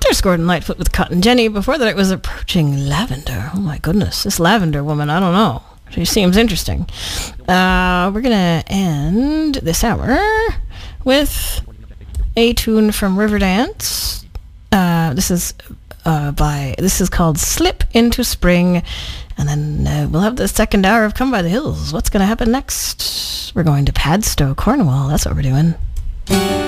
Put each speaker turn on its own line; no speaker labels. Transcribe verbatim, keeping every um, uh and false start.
There's Gordon Lightfoot with Cotton Jenny. Before that, it was Approaching Lavender. Oh my goodness, this Lavender woman, I don't know. She seems interesting. Uh, we're going to end this hour with a tune from Riverdance. Uh, this is uh, by, this is called Slip Into Spring. And then uh, we'll have the second hour of Come by the Hills. What's going to happen next? We're going to Padstow, Cornwall. That's what we're doing.